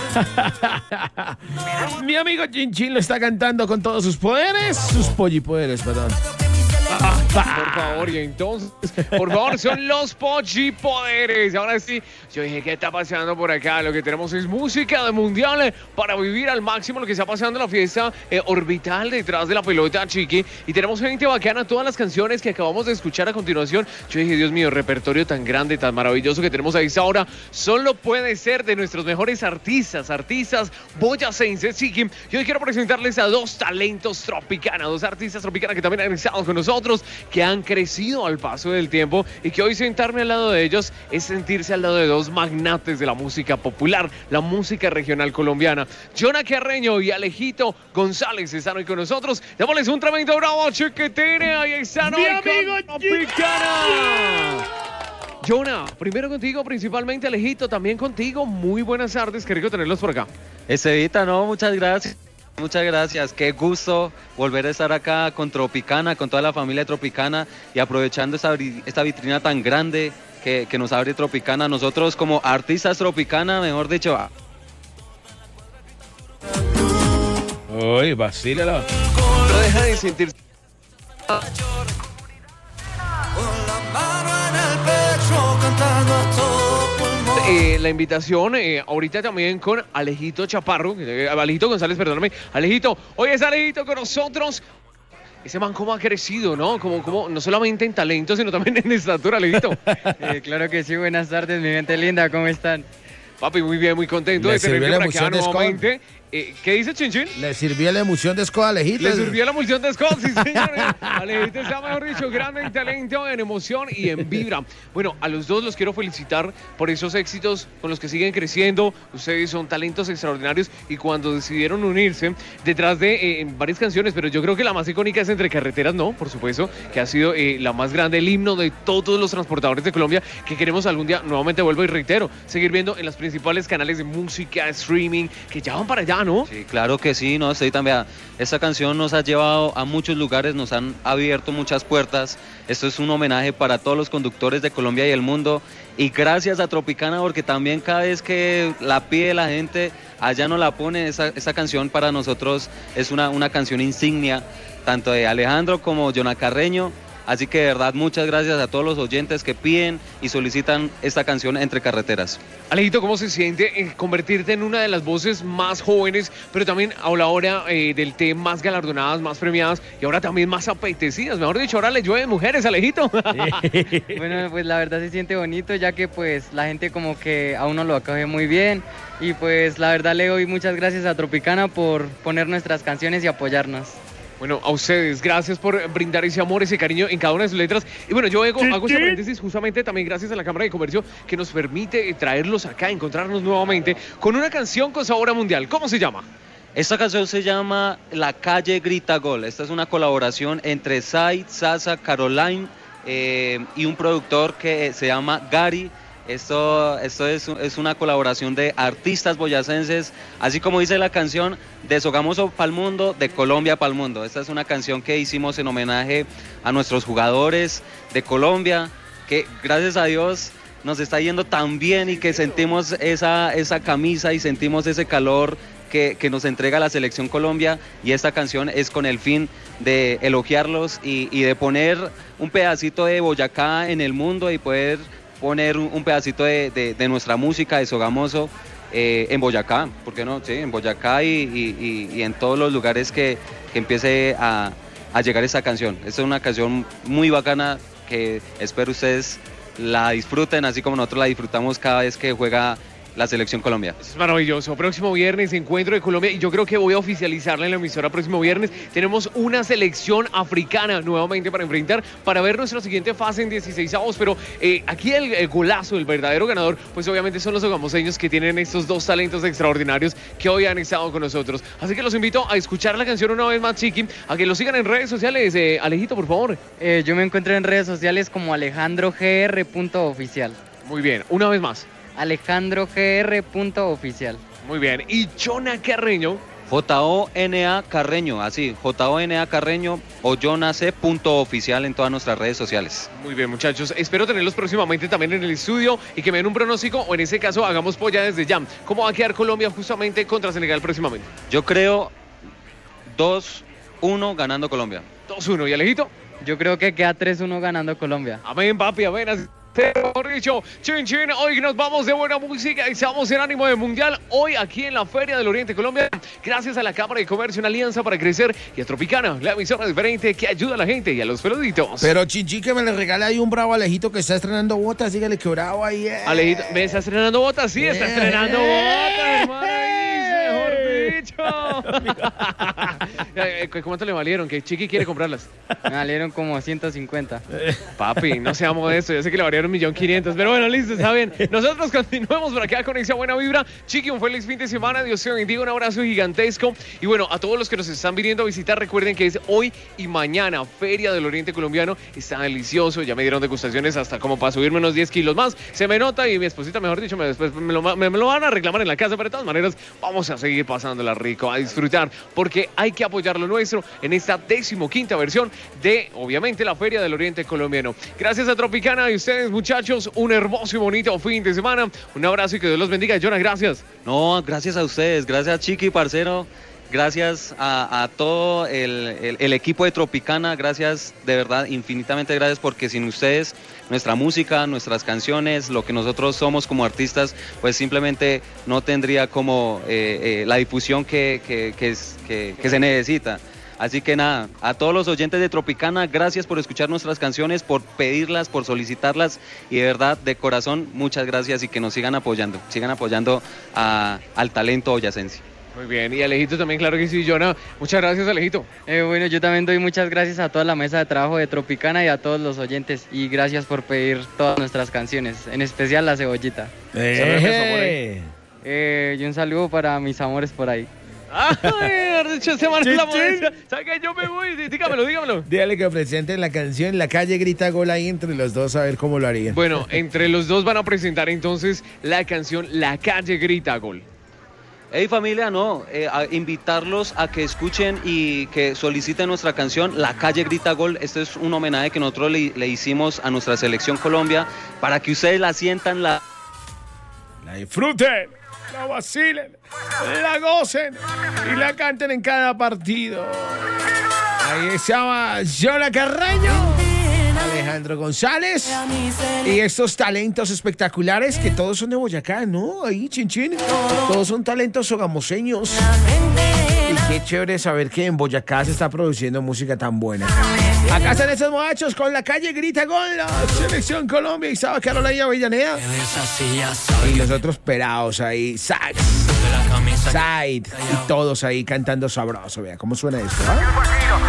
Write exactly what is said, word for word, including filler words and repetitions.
Mi amigo Chinchín lo está cantando con todos sus poderes, sus pollipoderes, perdón. Por favor, y entonces, por favor, son los Pochipoderes. Ahora sí, yo dije, ¿qué está pasando por acá? Lo que tenemos es música de mundial para vivir al máximo lo que está pasando en la fiesta eh, orbital detrás de la pelota, Chiqui. Y tenemos gente bacana, todas las canciones que acabamos de escuchar a continuación. Yo dije, Dios mío, repertorio tan grande, tan maravilloso que tenemos a esta hora. Solo puede ser de nuestros mejores artistas, artistas boyacenses, Chiqui. Yo quiero presentarles a dos talentos Tropicana, dos artistas Tropicana que también han estado con nosotros, que han crecido al paso del tiempo y que hoy sentarme al lado de ellos es sentirse al lado de dos magnates de la música popular, la música regional colombiana. Jonah Carreño y Alejito González están hoy con nosotros. Démosles un tremendo bravo, chiquitine. Ahí están hoy con Tropicana. Jonah, primero contigo, principalmente Alejito, también contigo. Muy buenas tardes, qué rico tenerlos por acá. Estevita, no, muchas gracias. Muchas gracias, qué gusto volver a estar acá con Tropicana, con toda la familia Tropicana y aprovechando esta, esta vitrina tan grande que, que nos abre Tropicana. Nosotros como artistas Tropicana, mejor dicho. Uy, vacílalo. No deja de sentirse. Eh, la invitación eh, ahorita también con Alejito Chaparro, eh, Alejito González, perdóname, Alejito, hoy es Alejito con nosotros. Ese man cómo ha crecido, ¿no? Como, como, no solamente en talento, sino también en estatura, Alejito. Eh, claro que sí, buenas tardes, mi gente linda, ¿cómo están? Papi, muy bien, muy contento Le de tenerte sirvió la por acá emoción de nuevamente. Eh, ¿Qué dice Chinchín? Le sirvió la emoción de escoba, Alejito. Le sirvió la emulsión de Scott, sí, señores. Alejito está, mejor dicho, grande en talento, en emoción y en vibra. Bueno, a los dos los quiero felicitar por esos éxitos con los que siguen creciendo. Ustedes son talentos extraordinarios y cuando decidieron unirse detrás de eh, varias canciones, pero yo creo que la más icónica es Entre Carreteras, ¿no? Por supuesto, que ha sido eh, la más grande, el himno de todos los transportadores de Colombia, que queremos algún día, nuevamente vuelvo y reitero, seguir viendo en los principales canales de música, streaming, que ya van para allá, ¿no? Sí, claro que sí, no, estoy también. Esta canción nos ha llevado a muchos lugares, nos han abierto muchas puertas. Esto es un homenaje para todos los conductores de Colombia y el mundo. Y gracias a Tropicana, porque también cada vez que la pide la gente, allá nos la pone. Esa, esa canción para nosotros es una, una canción insignia, tanto de Alejandro como Jonah Carreño. Así que de verdad, muchas gracias a todos los oyentes que piden y solicitan esta canción Entre Carreteras. Alejito, ¿cómo se siente eh, convertirte en una de las voces más jóvenes, pero también a la hora eh, del té más galardonadas, más premiadas y ahora también más apetecidas? Mejor dicho, ahora le llueven mujeres, Alejito. Bueno, pues la verdad se siente bonito, ya que pues la gente como que a uno lo acoge muy bien. Y pues la verdad le doy muchas gracias a Tropicana por poner nuestras canciones y apoyarnos. Bueno, a ustedes, gracias por brindar ese amor, ese cariño en cada una de sus letras. Y bueno, yo hago, hago ese paréntesis justamente también gracias a la Cámara de Comercio que nos permite traerlos acá, encontrarnos nuevamente con una canción con sabor a mundial. ¿Cómo se llama? Esta canción se llama La Calle Grita Gol. Esta es una colaboración entre Said, Sasa, Caroline eh, y un productor que se llama Gary. Esto, esto es, es una colaboración de artistas boyacenses, así como dice la canción, de Sogamoso pa'l mundo, de Colombia pa'l mundo. Esta es una canción que hicimos en homenaje a nuestros jugadores de Colombia, que gracias a Dios nos está yendo tan bien y que sentimos esa, esa camisa y sentimos ese calor que, que nos entrega la Selección Colombia, y esta canción es con el fin de elogiarlos y, y de poner un pedacito de Boyacá en el mundo y poder poner un, un pedacito de, de, de nuestra música de Sogamoso eh, en Boyacá, ¿por qué no? Sí, en Boyacá y, y, y en todos los lugares que, que empiece a, a llegar esta canción. Esta es una canción muy bacana que espero ustedes la disfruten, así como nosotros la disfrutamos cada vez que juega la Selección Colombia. Es maravilloso. Próximo viernes, Encuentro de Colombia, y yo creo que voy a oficializarla en la emisora próximo viernes. Tenemos una selección africana nuevamente para enfrentar, para ver nuestra siguiente fase en dieciséis avos, pero eh, aquí el, el golazo, el verdadero ganador, pues obviamente son los sogamoseños, que tienen estos dos talentos extraordinarios que hoy han estado con nosotros. Así que los invito a escuchar la canción una vez más, Chiqui, a que lo sigan en redes sociales. Eh, Alejito, por favor. Eh, yo me encuentro en redes sociales como alejandro g r punto oficial. Muy bien, una vez más. alejandro g r punto oficial. Muy bien. Y Jonah Carreño, J O N A Carreño, así, J O N A Carreño o jonac punto oficial en todas nuestras redes sociales. Muy bien, muchachos. Espero tenerlos próximamente también en el estudio y que me den un pronóstico o en ese caso hagamos polla desde ya. ¿Cómo va a quedar Colombia justamente contra Senegal próximamente? Yo creo dos uno ganando Colombia. dos uno. ¿Y Alejito? Yo creo que queda tres uno ganando Colombia. Amén, papi, amén. Así mejor dicho, chin chin, hoy nos vamos de buena música y estamos en ánimo de mundial hoy aquí en la Feria del Oriente Colombia, gracias a la Cámara de Comercio, una alianza para crecer, y a Tropicana, la emisora diferente que ayuda a la gente y a los peluditos. Pero Chinchi, que me le regala ahí un bravo Alejito que está estrenando botas, dígale que bravo ahí. Eh. Alejito, ¿me está estrenando botas? Sí, está Eh. estrenando botas, hermano. Mejor dicho. ¿Cuánto le valieron? Que Chiqui quiere comprarlas. Me valieron como ciento cincuenta. Papi, no seamos de eso. Yo sé que le valieron un millón quinientos. Pero bueno, listo, está bien. Nosotros continuamos por acá con esa buena vibra. Chiqui, un feliz fin de semana. Dios te bendiga. Un abrazo gigantesco. Y bueno, a todos los que nos están viniendo a visitar, recuerden que es hoy y mañana Feria del Oriente Colombiano. Está delicioso. Ya me dieron degustaciones hasta como para subirme unos diez kilos más. Se me nota y mi esposita, mejor dicho, me, después me lo, me, me lo van a reclamar en la casa. Pero de todas maneras, vamos a seguir pasándola rico, a disfrutar, porque hay que apoyar lo nuestro en esta decimoquinta versión de, obviamente, la Feria del Oriente Colombiano. Gracias a Tropicana y ustedes, muchachos, un hermoso y bonito fin de semana. Un abrazo y que Dios los bendiga. Jonah, gracias. No, gracias a ustedes, gracias Chiqui, parcero. Gracias a, a todo el, el, el equipo de Tropicana, gracias, de verdad, infinitamente gracias, porque sin ustedes, nuestra música, nuestras canciones, lo que nosotros somos como artistas, pues simplemente no tendría como eh, eh, la difusión que, que, que, es, que, que se necesita. Así que nada, a todos los oyentes de Tropicana, gracias por escuchar nuestras canciones, por pedirlas, por solicitarlas, y de verdad, de corazón, muchas gracias y que nos sigan apoyando, sigan apoyando a, al talento boyacense. Muy bien, y Alejito también, claro que sí, Jonah. Muchas gracias, Alejito. Eh, bueno, yo también doy muchas gracias a toda la mesa de trabajo de Tropicana y a todos los oyentes. Y gracias por pedir todas nuestras canciones, en especial La Cebollita. Eh. Eh, y un saludo para mis amores por ahí. Ay, dicho, ese man es la Chin, chin. modestia. ¿Sabes qué? Yo me voy. Dígamelo, dígamelo. Dígale que presenten la canción La Calle Grita Gol ahí entre los dos, a ver cómo lo harían. Bueno, entre los dos van a presentar entonces la canción La Calle Grita Gol. Hey familia, no, eh, a invitarlos a que escuchen y que soliciten nuestra canción La Calle Grita Gol. Este es un homenaje que nosotros le, le hicimos a nuestra selección Colombia para que ustedes la sientan, la... La disfruten, la vacilen, la gocen y la canten en cada partido. Ahí estaba Jonah Carreño, Alejandro González y estos talentos espectaculares que todos son de Boyacá, ¿no? Ahí, chin chin. Todos son talentos sogamoseños. Y qué chévere saber que en Boyacá se está produciendo música tan buena. Acá están estos muchachos con La Calle Grita Gol, la Selección Colombia y estaba Carolina Villanea. Y los otros pelados ahí, Sax, Side, y todos ahí cantando sabroso. Vea cómo suena esto, ¿eh?